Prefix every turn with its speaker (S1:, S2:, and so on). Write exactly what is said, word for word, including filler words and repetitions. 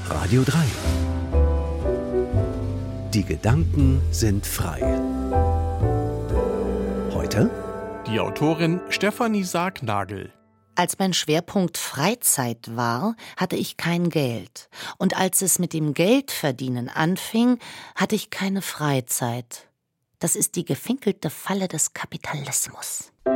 S1: Radio drei. Die Gedanken sind frei. Heute
S2: die Autorin Stefanie Sargnagel.
S3: Als mein Schwerpunkt Freizeit war, hatte ich kein Geld. Und als es mit dem Geldverdienen anfing, hatte ich keine Freizeit. Das ist die gefinkelte Falle des Kapitalismus.